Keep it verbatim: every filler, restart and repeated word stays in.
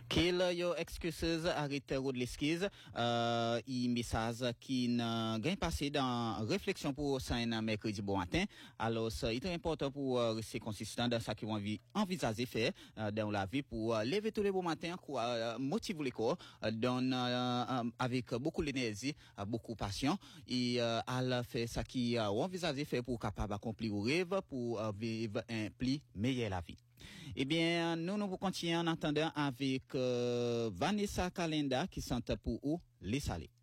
Qu'il y a excuses arrête de l'esquisse, euh, il message qui n'a gain passé dans réflexion pour ça un mercredi bon matin. Alors, ça, il est important pour euh, rester consistant dans ça qu'ils vont envisager faire euh, dans la vie pour euh, lever tous les bons matins, quoi, euh, motiver les corps, euh, donne euh, avec beaucoup d'énergie, euh, beaucoup de passion et euh, à faire ça qui euh, envisager faire pour capable accomplir vos rêves, pour euh, vivre un plus meilleur la vie. Eh bien, nous, nous continuons en attendant avec euh, Vanessa Calenda qui chante pour vous, les salés.